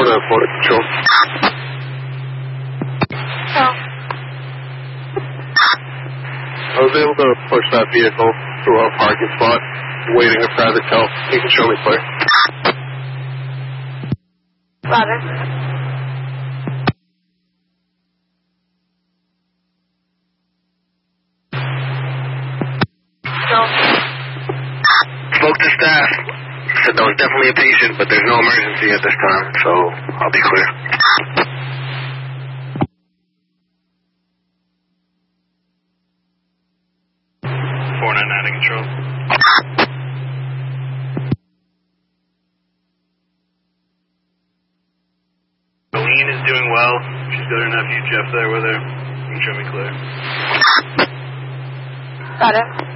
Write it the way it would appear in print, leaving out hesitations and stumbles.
Florida Control. Oh. I was able to push that vehicle to a parking spot, waiting a private tow. You can show me clear. Roger. No. Spoke to staff. Said there was definitely a patient, but there's no emergency at this time, so I'll be clear. Control. Colleen is doing well. She's got her nephew Jeff there with her. You can show me clear. Got it.